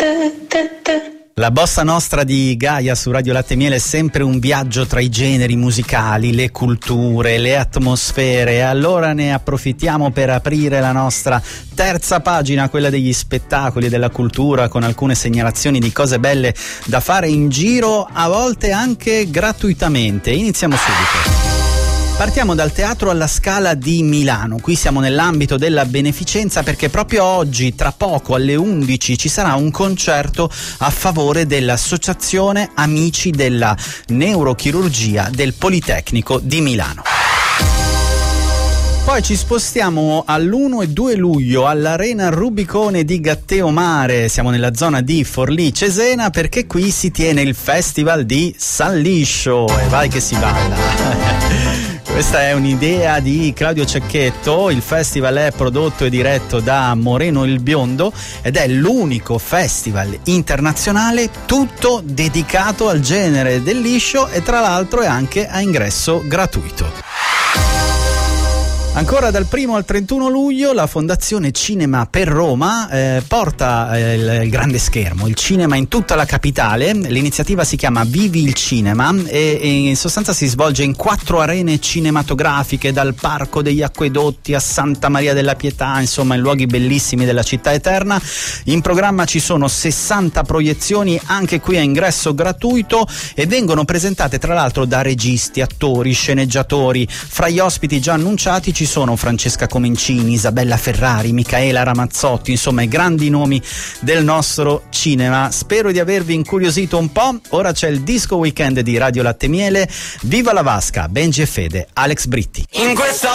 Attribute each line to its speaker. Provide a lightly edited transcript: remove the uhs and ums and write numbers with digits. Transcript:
Speaker 1: La bossa nostra di Gaia su Radio Latte e Miele è sempre un viaggio tra i generi musicali, le culture, le atmosfere, e allora ne approfittiamo per aprire la nostra terza pagina, quella degli spettacoli e della cultura, con alcune segnalazioni di cose belle da fare in giro, a volte anche gratuitamente. Iniziamo subito. Partiamo dal Teatro alla Scala di Milano. Qui siamo nell'ambito della beneficenza perché proprio oggi, tra poco alle 11, ci sarà un concerto a favore dell'Associazione Amici della Neurochirurgia del Politecnico di Milano. Poi ci spostiamo all'1 e 2 luglio all'Arena Rubicone di Gatteo Mare. Siamo nella zona di Forlì Cesena perché qui si tiene il Festival di San Liscio e vai che si balla. Questa è un'idea di Claudio Cecchetto. Il festival è prodotto e diretto da Moreno il Biondo ed è l'unico festival internazionale tutto dedicato al genere del liscio e tra l'altro è anche a ingresso gratuito. Ancora dal 1 al 31 luglio la Fondazione Cinema per Roma porta il grande schermo, il cinema in tutta la capitale. L'iniziativa si chiama Vivi il Cinema e in sostanza si svolge in 4 arene cinematografiche, dal Parco degli Acquedotti a Santa Maria della Pietà, insomma in luoghi bellissimi della città eterna. In programma ci sono 60 proiezioni, anche qui a ingresso gratuito, e vengono presentate tra l'altro da registi, attori, sceneggiatori. Fra gli ospiti già annunciati ci sono Francesca Comencini, Isabella Ferrari, Micaela Ramazzotti, insomma i grandi nomi del nostro cinema. Spero di avervi incuriosito un po'. Ora c'è il Disco Weekend di Radio Latte e Miele. Viva la Vasca, Benji e Fede, Alex Britti.
Speaker 2: In questa